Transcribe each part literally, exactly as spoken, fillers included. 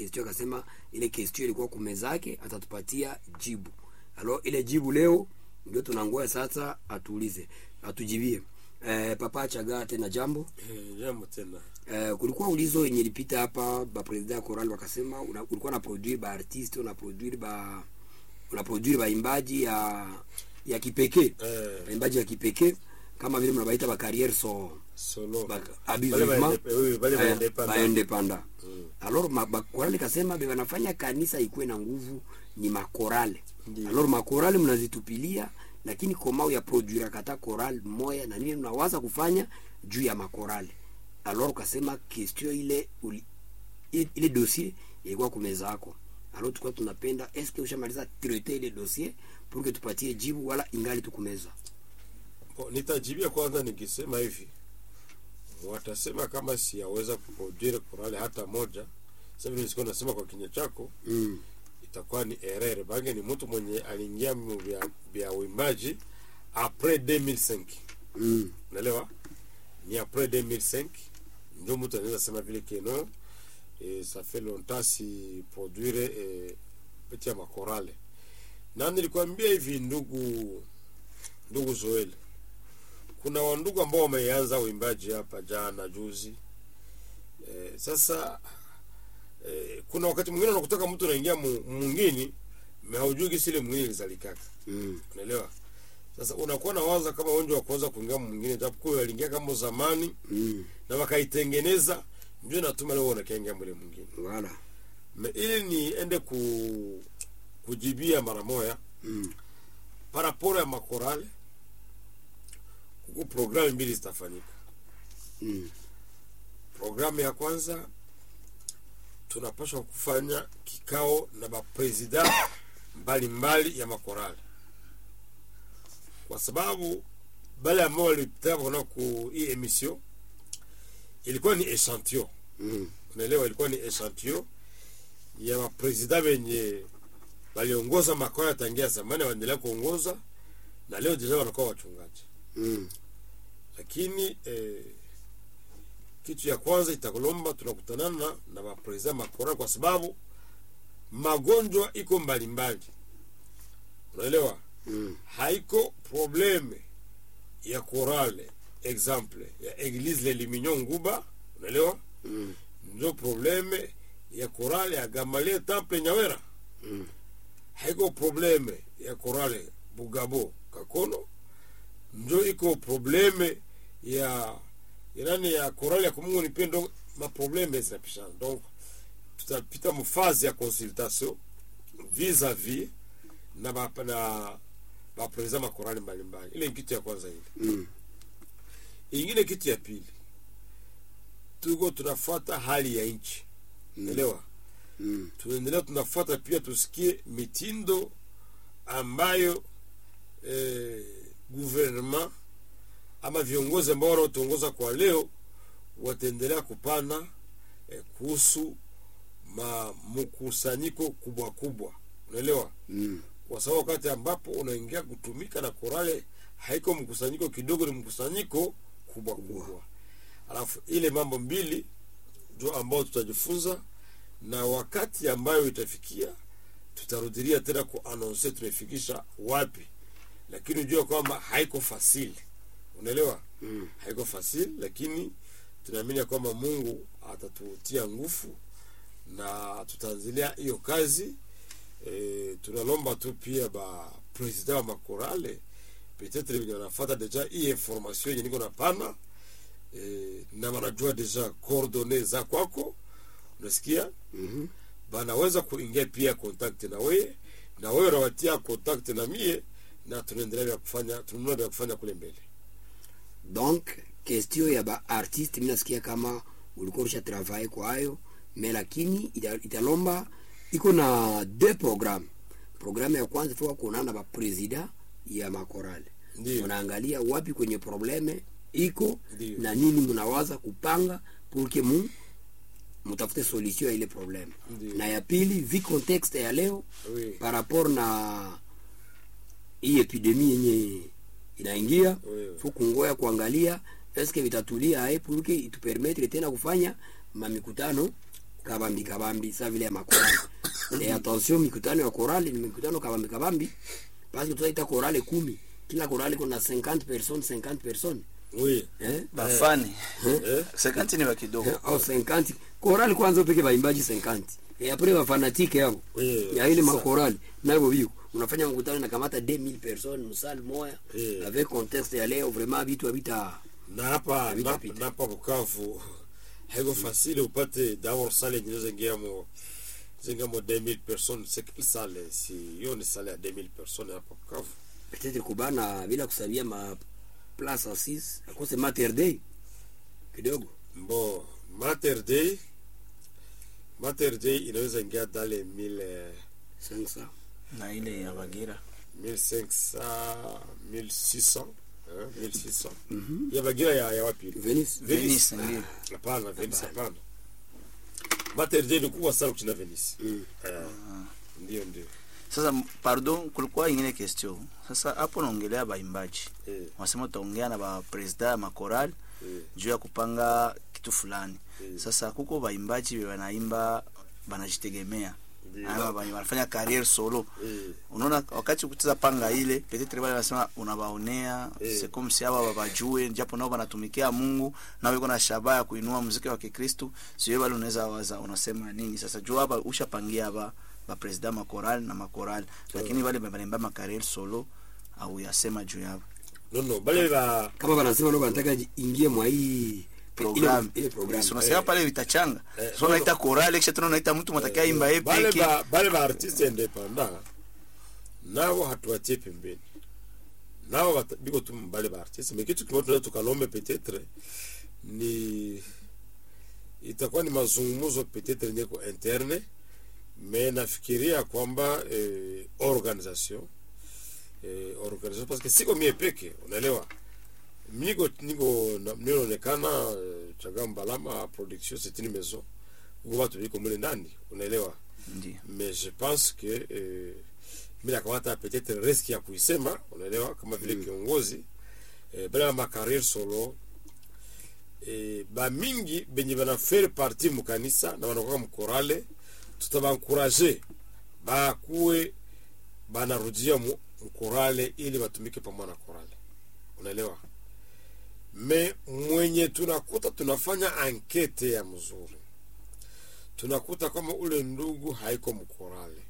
question akasema ile question ilikuwa kumeza yake, atatupatia jibu. Alors ile jibu leo ndio tunangoja sasa atuulize, atujibie. Eh, Papa Chaga tena jambo. Eh, jambo tena. Eh, kulikuwa ulizo yenye lipita hapa ba president Choral wakasema una, ulikuwa na produire ba artiste, una produire ba una produire ba imbaji ya ya kipekee. Eh, Imbaji ya kipekee kama vile mnabaita ba carrière so solo. ba abusivement Oui, bale ba independant. ba independant. Mm. Alors ma ba Choral kasema be wanafanya kanisa ikuwe na nguvu ni makorale. Alors makorale mnazitupilia, lakini komao ya produire kata choral moya na nini unawaza kufanya juu ya makorale. Alors kasema question ile uli, ile dossier ilikuwa kumeza yako. Alors tukua tunapenda est-ce que ushamaliza traiter ile dossier pour que tupatie jibu wala ingali tukumeza? Bon, nitajibia kwanza nikisema hivi. Watasema kama siyaweza kuproduire korale hata moja. Sasa vile nisiko nasema kwa kinywa chako, Mm. itakuwa ni erreur. Bange ni mtu mwenye aliingia vya vya uimbaji après deux mille cinq. Mm. Unaelewa? Ni après deux mille cinq ndio mtu anaweza sema vile keno et ça fait longtemps si produire et petit ya makorale. Na nilikwambia hivi ndugu ndugu Zoel. Kuna wandugu ambao wameanza uimbaji hapa jana juzi. E, sasa e, kuna wakati mwingine unakutoka mtu anaingia mwingine haujui kisi ile mwingine lizalikaka. Mm. Unaelewa? Sasa unakuwa na waza kama wengi wa kuanza kuingia mwingine japo kwa aliingia kama zamani. Mm. Na wakaitengeneza ndio natuma leo wanakiingia mbele mwingine. Voilà. Me ili ni ende ku kujibia mara moja. Mm. Paraporo ya makorale kuko programu mbili zitafanyika. Mm. Programu ya kwanza tunapaswa kufanya kikao na mapresident mbalimbali ya makorali, kwa sababu bale ambao walitaka kuna ku hii emission ilikuwa ni echantillon. Mm. Unaelewa, ilikuwa ni echantillon ya mapresident wenye waliongoza makwaya tangia zamani, waendelea kuongoza na leo deja wanakuwa wachungaji. Mm. Lakini eh, kitu ya kwanza itakulomba tunakutanana na mapresident makora, kwa sababu magonjwa iko mbalimbali. Unaelewa? Mm. Haiko probleme ya korale exemple ya Eglise Le Limignon Nguba, unaelewa? Mm. Ndio probleme ya korale ya Gamaliel Temple Nyawera. Mm. Haiko probleme ya korale Bugabo Kakono. Ndio iko probleme ya irani ya korale ya Kumungu Nipendo, ma probleme zinapishana. Donc tutapita mfazi ya consultation vis-à-vis na ba na ba president makorale mbalimbali. Ile kitu ya kwanza ile. Mm. Ingine kitu ya pili, tuko tunafuata hali ya nchi. Unaelewa? Mm. Tunaendelea tunafuata pia tusikie mitindo ambayo eh, gouvernement ama viongozi ambao wanaotongoza kwa leo wataendelea kupana eh, kuhusu ma mkusanyiko kubwa kubwa. Unaelewa? Mm. Kwa sababu wakati ambapo unaingia kutumika na korale haiko mkusanyiko kidogo, ni mkusanyiko kubwa kubwa. Alafu ile mambo mbili ndio ambao tutajifunza, na wakati ambayo itafikia tutarudilia tena kuannounce tumefikisha wapi. Lakini unajua kwamba haiko fasili. Unaelewa? Mm. Haiko fasili, lakini tunaamini kwamba Mungu atatutia nguvu na tutaanzilia hiyo kazi. E, tunalomba tu pia ba president wa makorale peut-être bien wanafuata deja hii information yenye niko napana, e, na wanajua deja coordonnées za kwako, unasikia? Mhm. Banaweza kuingia pia contact na wewe, na wewe unawatia contact na mie, na tunaendelea kufanya tunaendelea kufanya kule mbele. Donc question ya ba artiste mimi nasikia kama ulikuwa usha travailler kwa hayo, mais lakini ita, italomba iko na deux programmes. Programme ya kwanza kwa kuonana ba president ya makorale. Ndio. Unaangalia wapi kwenye probleme iko. Ndio. Na nini mnawaza kupanga pour que mu mtafute solution ya ile probleme. Ndio. Na ya pili vi contexte ya leo, Oui. par rapport na hii epidemie yenye inaingia, Oui. faut kungoya kuangalia est-ce que vitatulia hai pour que itupermettre tena kufanya mamikutano kabambi kabambi sa vile ya makorali. Et attention, mikutano ya korali ni mikutano kabambi kabambi parce que tutaita korali kumi, kila korali kuna cinquante personnes cinquante personnes. Oui. Eh? Bafani. Eh? cinquante ni wakidogo. Au cinquante. Korali kwanza peke baimbaji cinquante. Et après ba fanatique yao. Oui. Ya ile makorali nabo biko. Unafanya mkutano na kamata deux mille personnes msal moya Eh. avec contexte ya leo vraiment vitu habita Na hapa Vita na pita. na hapa Bukavu haiko facile upate d'abord salle yenye zingia mo zingia mo deux mille personnes, c'est quelle salle? Si yo ni salle ya deux mille personnes hapa Bukavu. peut-être kubana bila kusabia ma place assise à cause de Mater Day kidogo. Bon, Mater Day Mater Day inaweza ingia dans les mille cinq cents. Na ile ya Bagira. mille cinq cents mille six cents hein, mille six cents. Ya Bagira ya ya wapi? Venice. Venice ndio. Hapana, Venice hapana. Mater Day ni kubwa sana kuchina Venice. Mm. Eh, ndio ndio. Sasa pardon, kulikuwa ingine question. Sasa hapo naongelea baimbaji. Eh. Wanasema utaongea na ba president ma choral Eh. juu ya kupanga kitu fulani. Eh. Sasa kuko baimbaji wanaimba banajitegemea. Ndio. Ama bani wanafanya career solo. Eh. Unaona wakati ukitiza panga ile peut-être wale wanasema unabaonea Eh. c'est comme si aba babajue japo nao banatumikia Mungu na wiko na shabaha ya kuinua muziki wa Kikristo, sio wale unaweza waza unasema nini sasa juu hapa ushapangia hapa ba president ma choral na ma choral lakini wale babaimba ma career solo au yasema juu yao Non non, bale ba Kama wanasema ndio wanataka ingie mwa hii program ile, ile program. so unasema pale vitachanga Eh, so no, naita choral kisha tena naita mtu mtakia imba yeye bale peke ba bale ba artiste independant nao hatuwatie pembeni. Nao wata- biko tu bale ba artiste, mais kitu kimoja tunaweza tukalombe peut-être ni itakuwa ni mazungumzo peut-être yenye ko interne, mais nafikiria kwamba eh, organisation eh, organisation parce que siko mie peke, unaelewa, niko niko na- ninaonekana eh, Chagamba Lama production c'est une maison où watu biko mule ndani, unaelewa, ndio mais je pense que eh, mimi nakamata peut-être risk ya kuisema, unaelewa, kama vile kiongozi eh, bala ma carrière solo eh, ba mingi benye bana faire partie mu kanisa na wanakuwa mkorale, tutabaencourager bakuwe banarudia mu mkorale ili batumike pamoja na korale, unaelewa. Me mwenye tunakuta tunafanya ankete ya mzuri, tunakuta kama ule ndugu haiko mkorale,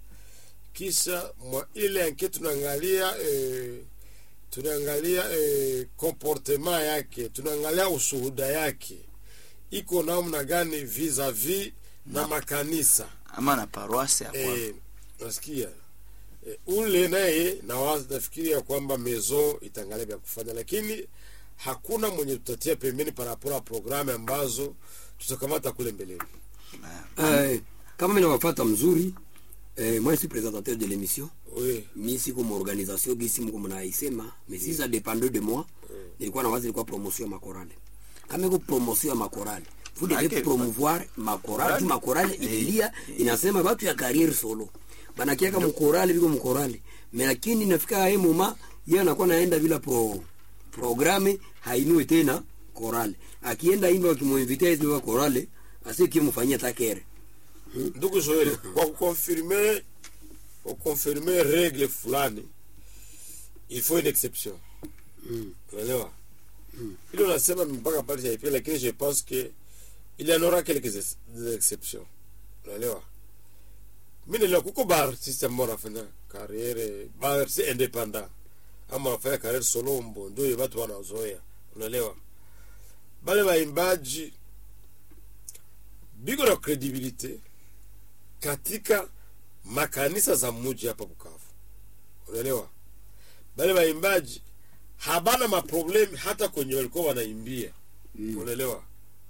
kisha mwa ile ankete tunaangalia eh, tunaangalia eh, comportement yake, tunaangalia ushuhuda yake iko namna gani vis-a-vis na makanisa ama na paroisse ya kwa eh, nasikia eh, ule naye na wazi nafikiria kwamba mezo itangalia vya kufanya, lakini hakuna mwenye tutatia pembeni parapora programu ambazo tutakamata kule mbeleni. Euh, kama mimi nawafuata mzuri eh, moi je suis présentateur de l'émission. Oui. Mimi siko mu organisation gisi mko mnaisema, mais si ça dépendait de moi, nilikuwa na wazi ilikuwa promotion ya makorale. Kama iko promotion ya makorale, vous devez Okay. promouvoir makorale, tu makorale ilia inasema watu ya career solo. Banakiaka mkorale biko mkorale. Mais lakini nafika hapo moma yeye anakuwa naenda bila pro programme hainui tena korale. Akienda imba wakimuinvite hizo korale, asikimfanyia takere. Ndugu Joel, kwa kukonfirmer kwa kukonfirmer règle fulani, il faut une exception. Mm. Unaelewa? Ile unasema mpaka pale haipia, lakini je pense que il y en aura quelques ex- des exceptions. Unaelewa? Mimi nilikuwa kuko bar system mora fanya carrière bar si indépendant. Ama wanafanya carrière solo mbo ndio watu wanazoea. Unaelewa? Bale waimbaji biko na credibility katika makanisa za mji hapa Bukavu. Unaelewa? Bale waimbaji habana maproblemi hata kwenye walikuwa wanaimbia. Mm. Unaelewa?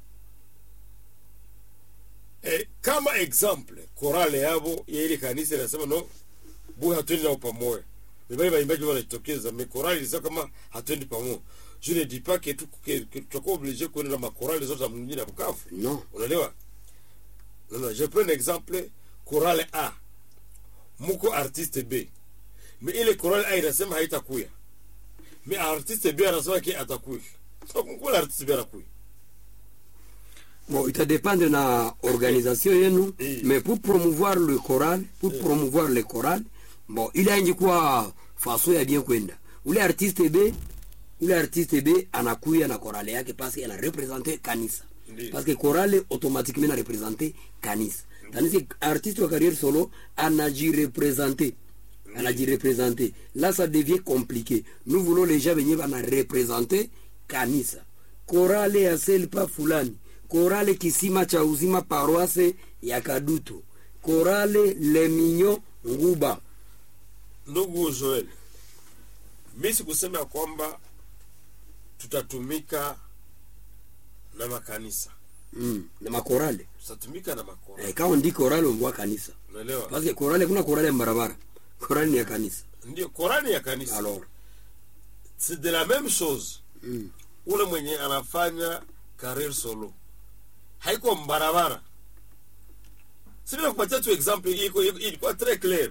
E, kama example korale yabo ya ile kanisa inasema no bu hatuendi nao pamoja. Bale waimbaji wanajitokeza, me korale ilisema kama hatuendi pamoja. Je ne dis pas que tu que tu es obligé kwenda na makorale zote za mjini na Bukavu. Non. Unaelewa? Non, non, je prends un exemple, chorale A. Muko artiste B. Mais ile chorale A inasema haitakuya. Mais artiste B anasema ki atakuya. So kuna artiste B anakuya. Bon, il dépendre na organisation yenu, Eh. mais pour promouvoir le choral, pour promouvoir le choral, bon, il a inji kwa faso ya bien kwenda. Ule artiste B, ule artiste B anakuya na chorale yake parce qu'il a représenté kanisa. Ndiyo. Parce que chorale automatiquement na représenté kanisa. Tandis que artiste wa carrière solo anajireprésenter. Anajireprésenter. Là ça devient compliqué. Nous voulons les gens venir bana représenter kanisa. Chorale ya Selpa fulani. Chorale Kisima cha Uzima paroisse ya Kadutu. Chorale Le Mignon Nguba. Ndugu Joel, mimi sikusema ya kwamba tutatumika na makanisa. Mm, na makorale. Tutatumika na makora. Eh, kama ndi korale ngwa kanisa. Unaelewa? Parce que korale kuna korale ya barabara. Korale ni ya kanisa. Ndio Korani ya kanisa. Alors, C'est de la même chose. mm. Ule mwenye anafanya career solo. Haiko mbarabara. Sivyo kupatia tu example iko ilikuwa très clair.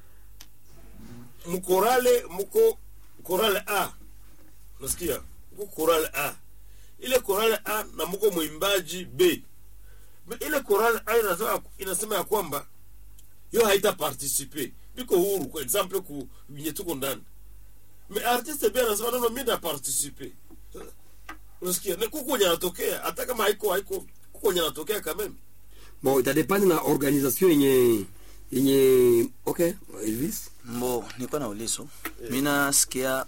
Mkorale mko korale A. Unasikia? Mko korale A. Ile korale A na mko mwimbaji B. Ile korale A inasema inasema ya kwamba yo haita participer. Biko huru kwa example ku yenye tuko ndani. Mais artiste B anasema non mimi na participer. Unasikia? Na kuko yanatokea hata kama haiko haiko kuko yanatokea kama mimi. Bon, il dépendre na organisation yenye yenye okay, Elvis. Mbo, niko na ulizo. Mimi nasikia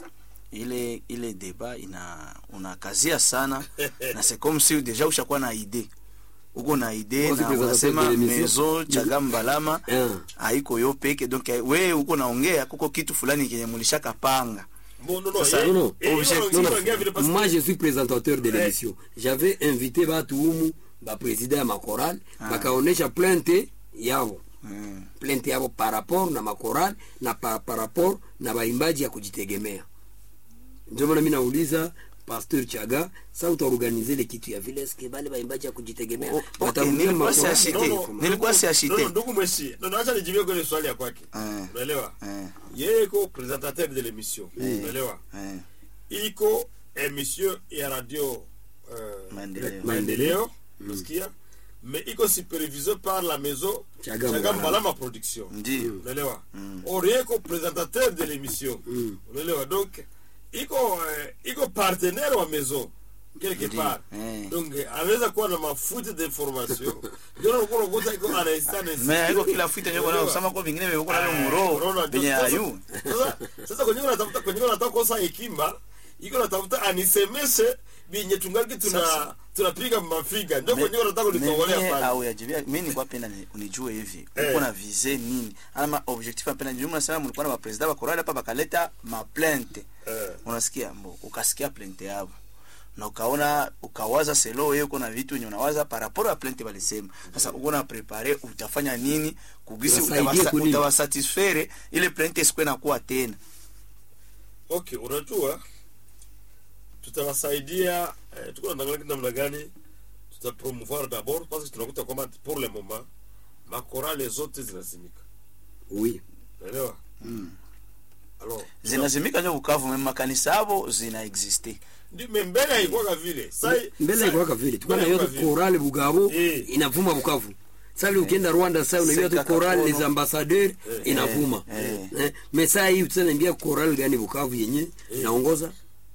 ile ile deba ina unakazia sana na c'est comme si déjà ushakuwa na idée. Uko na idée Moi, na c'est unasema présentateur de l'émission. mezo Chagambalama Ah. haiko yo peke, donc wewe uko naongea kuko kitu fulani kenye mulishaka panga. Bon, non, non, Ça, eh, Non, non, eh, objet- non, non, non, non. regarde, vile parce que- Moi je suis présentateur de Ouais. l'émission. J'avais invité Batuumu, ba président ya makoral, bakaonesha plainte yao. Mm. Plainte yao par rapport na makoral na par, par rapport na baimbaji ya kujitegemea. Ndio maana mimi nauliza Pasteur Chaga, sasa utaorganize ile kitu ya vile eske bale baimbaji ya kujitegemea. O- okay, Watarudia nilikuwa makoral. siashite. No, no, Nilikuwa ndugu- siashite. no, no, ndugu mweshi. No, no, acha nijibie kwa ile swali ya kwake. Eh. Unaelewa? Eh. Yeye iko présentateur de l'émission. Unaelewa? Eh. Iko émission ya radio euh, Maendeleo. Maendeleo. Unasikia? Mais iko supervisé par la maison Chagam Chagam Balama. Balama Production. Ndio. Unaelewa? Or yeye iko présentateur de l'émission. Unaelewa? Donc iko eh, iko partenaire wa maison quelque Ndio. part. Eh. Donc anaweza kuwa na mafuta d'information. Ndio unakuwa unakuta iko anaistana. Mais haiko kila fuita ndio kuna kusema kwa vingine viko na muro penye ayu. Sasa sasa kwenye unatafuta kwenye unataka kosa hekima, iko unatafuta anisemeshe binye tungali tuna Sasa. tunapiga mafiga. Ndio kwenye unataka kunitongolea Mimi pale. au yajibia mimi nilikuwa penda ni- unijue hivi. Eh. Uko na vise nini? Ama objectif apenda ni jumla sana mlikuwa na ba president ba korale hapa bakaleta ma plainte. Eh. Unasikia mbo ukasikia plainte yao. Na ukaona ukawaza selo wewe uko na vitu wenye unawaza par rapport à plainte walisema. Sasa uko na prepare utafanya nini kugisi Unasaidie utawasa, kunini? utawasatisfaire ile plainte isikwe na kuwa tena. Okay, unajua tutawasaidia eh, tuko na namna gani tutapromouvoir d'abord parce que tunakuta kwamba pour le moment makorale zote zinazimika. Oui. Unaelewa? Alors, Zinazimika ndio Bukavu mema makanisa hapo zina existe. ndio mbele haikuwa vile. Sasa Mbele iko kaka vile. Tukana yote chorale Bugabo Eh. inavuma Bukavu. Sasa ukienda Rwanda sasa unajua tu Seka chorale Kapono. les ambassadeurs inavuma. Eh. Eh, mais sasa hii utaniambia chorale gani Bukavu yenye inaongoza?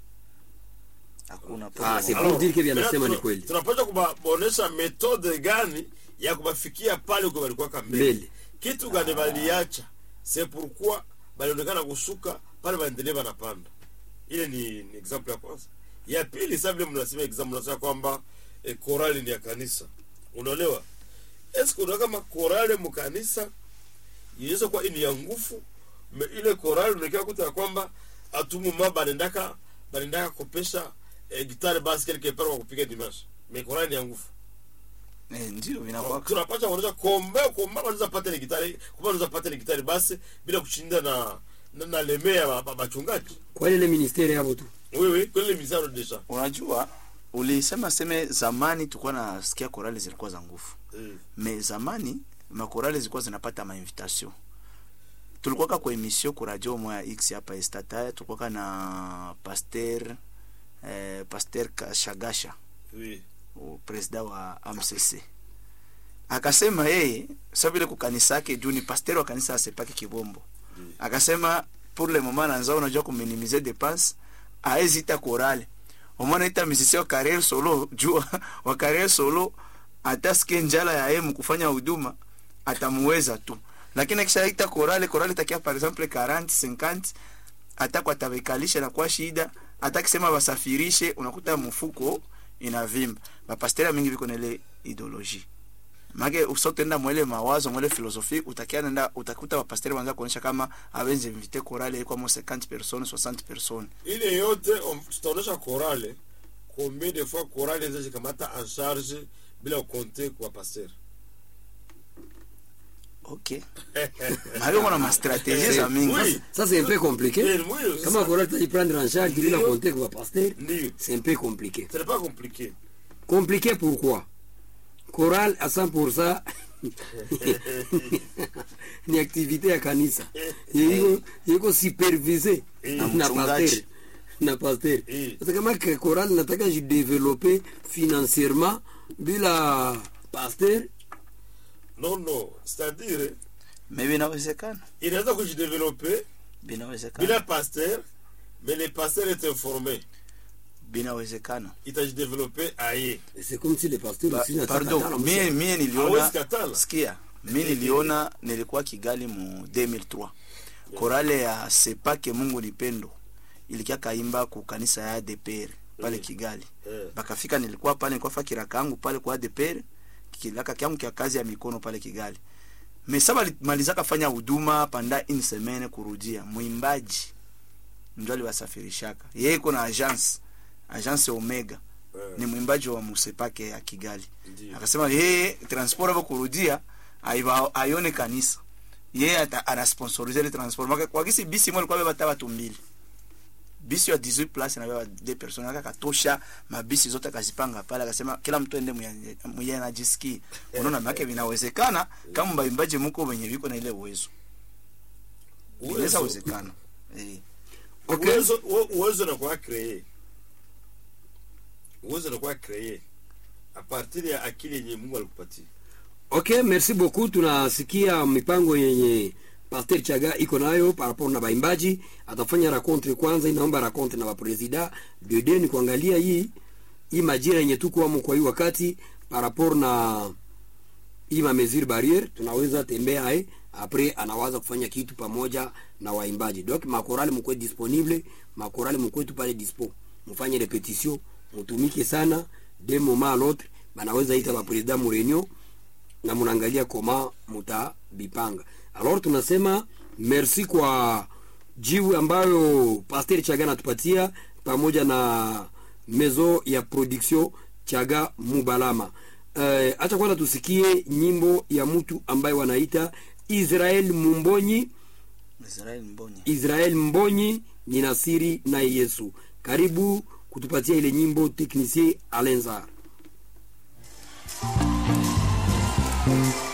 Hakuna Ah, problem. c'est pour dire que bien nasema ni tuna- kweli. tunapaswa kubaonesha metode gani ya kubafikia pale kwa walikuwa kambele. Mbele. Kitu gani baliacha? C'est pourquoi balionekana kushuka pale baendelee banapanda. Ile ni, ni example ya kwanza. Ya pili sasa vile mnasema example mnasema kwamba e, korali ni ya kanisa. Unaelewa? Est-ce que kama korali mu kanisa inaweza kuwa ni ya nguvu, me ile korali unakia kuta kwamba atumu maba bandaka bandaka kopesha e, gitari basi quelque part kwa kupiga dimanche. Me korali ni ya nguvu. Eh, ndio vinakuwa Tunapata kuonesha kombe komba wanaweza pata ile gitari, komba wanaweza pata ile gitari basi bila kushinda na na, na lemea bachungaji. Kwa ile ministeri hapo tu. Wewe kweli mizaro deja. unajua ulisema seme zamani tulikuwa nasikia korali zilikuwa za nguvu. Mm. Me zamani makorali zilikuwa zinapata ma invitation. Tulikuwa kwa emission kwa radio moya X hapa Estata, tulikuwa na pasteur eh pasteur Shagasha. Oui. president wa M C C. Akasema yeye sababu ile kukanisa yake juu ni pasteur wa kanisa asepaki Kibombo. Akasema pour le moment nanza unajua ku minimiser dépenses aezita chorale. Omona ita musicien carrière solo juu wa carrière solo ataske njala ya yeye kufanya huduma atamuweza tu. Lakini kisha ita chorale chorale takia par exemple quarante cinquante atakwa tabekalisha na kwa shida atakisema wasafirishe unakuta mfuko inavimba. Ba pasteur mingi biko na ile ideologie. Mage usotenda mwele mawazo mwele filosofia utakia nenda utakuta wa pasteur wanza kuonyesha kama awenze invite chorale kwa mo cinquante personnes soixante personnes. Ile yote tutaonesha chorale combien de fois chorale ndio kamata en charge bila compter kwa pasteur. OK. Mage on a ma stratégie za mingi. Oui. Ça c'est un peu compliqué. Comment chorale tu prendre en charge bila compter kwa pasteur? C'est un peu compliqué. C'est pas compliqué. Compliqué pourquoi? Chorale à cent pour cent ni activité ya kanisa. Yiko yiko supervisé na pasteur. Na pasteur. Parce que kama chorale nataka jideveloper financièrement bila pasteur. Non non, c'est-à-dire mais binawezekana. Inaweza kujideveloper binawezekana. Bila pasteur, mais le pasteur est informé. Binawezekana itajideveloper aye. C'est comme si les pasteurs ba, aussi na pardon mimi mimi niliona ah, sikia mimi niliona nilikuwa Kigali mu deux mille trois chorale ya Sepake Mungu ni Pendo ilikia kaimba ku kanisa ya A D P R pale Kigali. Bakafika nilikuwa pale nilikuwa fakira kangu pale kwa A D P R kilaka kyangu kia kazi ya mikono pale Kigali. Mesaba malizaka fanya huduma panda une semaine kurudia muimbaji ndio aliwasafirishaka yeye kuna agence agence Omega yeah. Ni mwimbaji wa Musepake ya Kigali. Akasema yeye transport hapo kurudia aiba aione kanisa yeye ana sponsoriser le transport maka kwa kisi bisi mwa kwa baba watu mbili bisi ya dix-huit places na baba deux personnes akatosha mabisi zote akazipanga pale akasema kila mtu ende mwenye anajisikia. Unaona maka vinawezekana kama mwimbaji mko wenye viko na ile uwezo inawezekana eh. Okay, uwezo uwezo na kwa create uwezo na kwa create a partir ya akili yenye Mungu alikupatia. Okay, merci beaucoup. Tunasikia mipango yenye Pasteur Chaga iko nayo par rapport na baimbaji. Atafanya raconte kwanza, inaomba raconte na president de deni kuangalia hii hii majira yenye tuko hapo kwa hii wakati par rapport na hii ma mesure barrière tunaweza tembea eh après anawaza kufanya kitu pamoja na waimbaji. Donc makorali mko disponible, makorali mko tu pale dispo. Mfanye repetition, mtumike sana de moment à l'autre, banaweza ita ba president mu réunion na mnaangalia koma muta bipanga. Alors tunasema merci kwa jibu ambayo Pasteur Chaga anatupatia pamoja na mezo ya production Chaga Mubalama. Eh, acha kwanza tusikie nyimbo ya mtu ambaye wanaita Israel Mbonyi. Israel Mbonyi. Israel Mbonyi ni Nasiri na Yesu. Karibu kutupatia ile nyimbo technicien Alenzar.